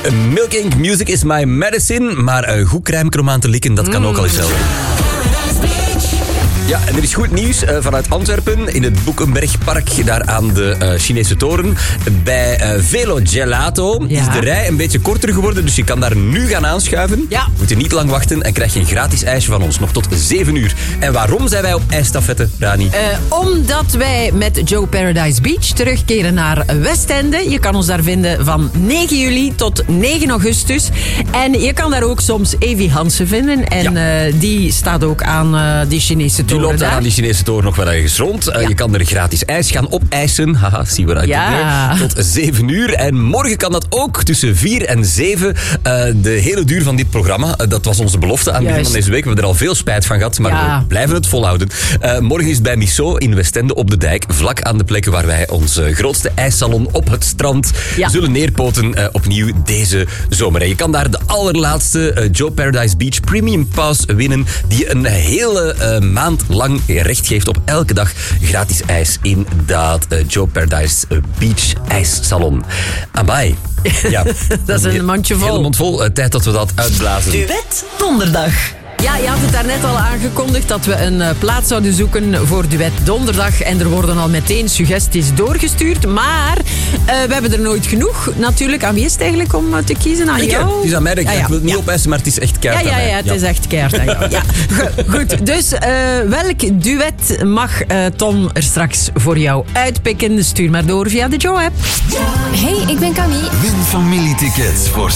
Milk Inc. Music is my medicine. Maar goed crème aan te likken, dat kan ook al eens helpen. Ja, en er is goed nieuws vanuit Antwerpen. In het Boekenbergpark, daar aan de Chinese toren. Bij Velo Gelato is de rij een beetje korter geworden. Dus je kan daar nu gaan aanschuiven. Ja. Moet je niet lang wachten en krijg je een gratis ijsje van ons. Nog tot 7 uur. En waarom zijn wij op ijsstafette, Rani? Omdat wij met Joe Paradise Beach terugkeren naar Westende. Je kan ons daar vinden van 9 juli tot 9 augustus. En je kan daar ook soms Evie Hansen vinden. En die staat ook aan die Chinese toren. Die loopt daar aan die Chinese toren nog wel ergens rond. Je kan er gratis ijs gaan opijsen. Haha, zie we uit. Tot 7 uur. En morgen kan dat ook tussen 4 en 7. De hele duur van dit programma. Dat was onze belofte aan het begin van deze week. We hebben er al veel spijt van gehad. Maar we blijven het volhouden. Morgen is het bij Misso in Westende op de dijk. Vlak aan de plekken waar wij ons grootste ijssalon op het strand zullen neerpoten. Opnieuw deze zomer. En je kan daar de allerlaatste Joe Paradise Beach Premium Pass winnen. Die een hele maand lang recht geeft op elke dag gratis ijs in dat Joe Paradise Beach ijssalon. Amai. Ja, dat is een mandje vol. Hele mond vol. Tijd dat we dat uitblazen. Duet Donderdag. Ja, je had het daarnet al aangekondigd dat we een plaats zouden zoeken voor Duet Donderdag. En er worden al meteen suggesties doorgestuurd. Maar we hebben er nooit genoeg. Natuurlijk, aan wie is het eigenlijk om te kiezen? Aan jou? Het is aan mij. Ik wil het niet opeisen, maar het is echt keihard aan mij. Het is echt keihard aan jou. Ja. Goed, dus welk duet mag Tom er straks voor jou uitpikken? Stuur maar door via de Joe-app. Hey, ik ben Camille. Win familietickets voor